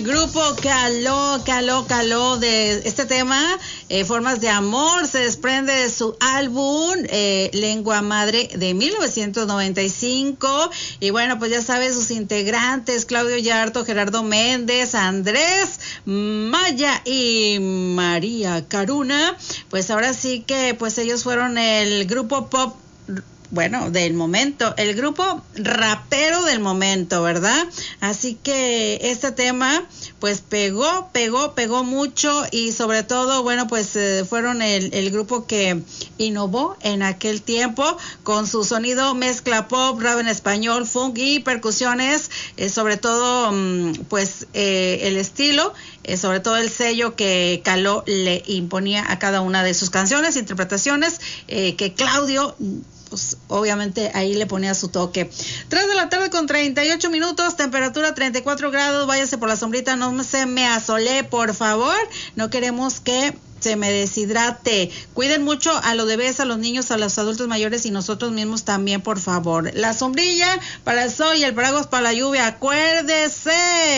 el grupo Caló de este tema, Formas de Amor, se desprende de su álbum Lengua Madre de 1995. Y bueno, pues ya sabes, sus integrantes, Claudio Yarto, Gerardo Méndez, Andrés Maya y María Caruna, pues ahora sí que pues ellos fueron el grupo pop, bueno, del momento, el grupo rapero del momento, ¿verdad? Así que este tema pues pegó mucho, y sobre todo, bueno, pues fueron el grupo que innovó en aquel tiempo con su sonido mezcla pop, rap en español, funk y percusiones, sobre todo pues el estilo, sobre todo el sello que Caló le imponía a cada una de sus canciones, interpretaciones, que Claudio pues obviamente ahí le ponía su toque. 3 de la tarde con 38 minutos, temperatura 34 grados, váyase por la sombrita, no se me asole, por favor, no queremos que se me deshidrate. Cuiden mucho a los bebés, a los niños, a los adultos mayores y nosotros mismos también, por favor. La sombrilla para el sol y el paraguas para la lluvia. Acuérdese.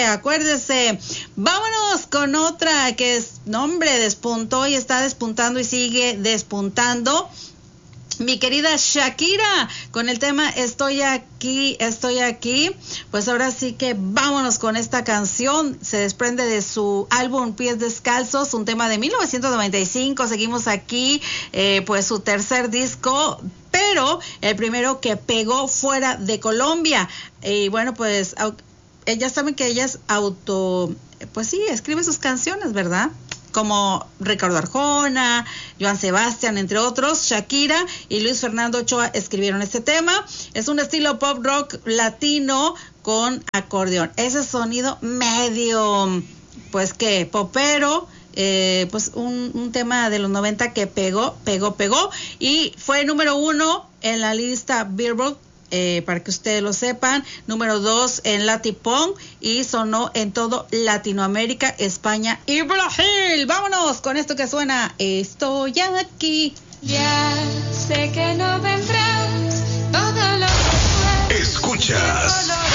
Vámonos con otra que es, nombre, despuntó y está despuntando y sigue despuntando. Mi querida Shakira, con el tema Estoy aquí, pues ahora sí que vámonos con esta canción, se desprende de su álbum Pies Descalzos, un tema de 1995, seguimos aquí, pues su tercer disco, pero el primero que pegó fuera de Colombia, y bueno, pues ya saben que ella es pues sí, escribe sus canciones, ¿verdad? Como Ricardo Arjona, Joan Sebastián, entre otros. Shakira y Luis Fernando Ochoa escribieron este tema. Es un estilo pop rock latino con acordeón. Ese sonido medio, pues que popero, pues un tema de los 90 que pegó y fue número 1 en la lista Billboard. Para que ustedes lo sepan, número 2 en Latipong y sonó en todo Latinoamérica, España y Brasil. Vámonos con esto que suena Estoy aquí. Ya sé que no vendrás todo lo que fue. Escuchas